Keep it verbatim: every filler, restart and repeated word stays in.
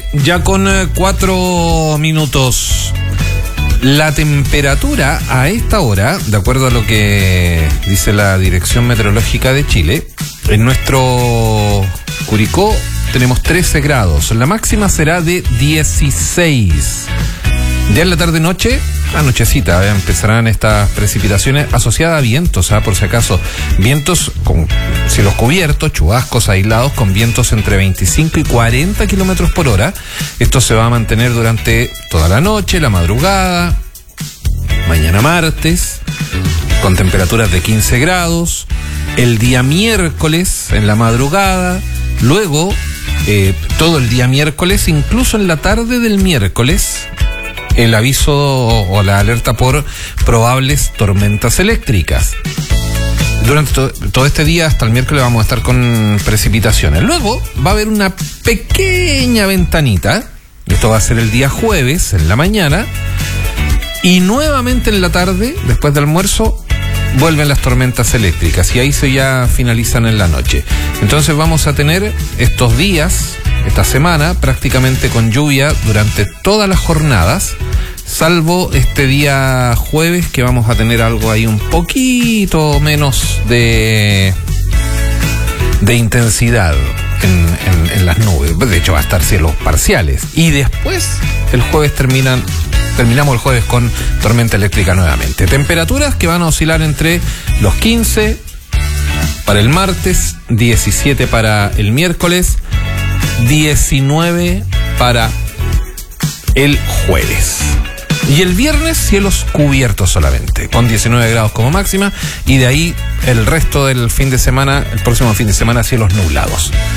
ya con eh, cuatro minutos. La temperatura a esta hora, de acuerdo a lo que dice la Dirección Meteorológica de Chile, en nuestro Curicó tenemos trece grados. La máxima será de dieciséis. Ya en la tarde-noche, anochecita, ¿eh? empezarán estas precipitaciones asociadas a vientos, ¿eh? por si acaso. Vientos con cielos cubiertos, chubascos aislados con vientos entre veinticinco y cuarenta kilómetros por hora. Esto se va a mantener durante toda la noche, la madrugada, mañana martes, con temperaturas de quince grados. El día miércoles, en la madrugada, luego eh, todo el día miércoles, incluso en la tarde del miércoles, el aviso o la alerta por probables tormentas eléctricas. Durante to- todo este día, hasta el miércoles, vamos a estar con precipitaciones. Luego va a haber una pequeña ventanita. Esto va a ser el día jueves, en la mañana. Y nuevamente en la tarde, después del almuerzo, vuelven las tormentas eléctricas. Y ahí se ya finalizan en la noche. Entonces vamos a tener estos días, esta semana, prácticamente con lluvia durante todas las jornadas, salvo este día jueves, que vamos a tener algo ahí un poquito menos de, de intensidad en, en, en las nubes. De hecho, va a estar cielos parciales. Y después, el jueves terminan... Terminamos el jueves con tormenta eléctrica nuevamente. Temperaturas que van a oscilar entre los quince para el martes, diecisiete para el miércoles, diecinueve para el jueves. Y el viernes, cielos cubiertos solamente, con diecinueve grados como máxima. Y de ahí el resto del fin de semana, el próximo fin de semana, cielos nublados.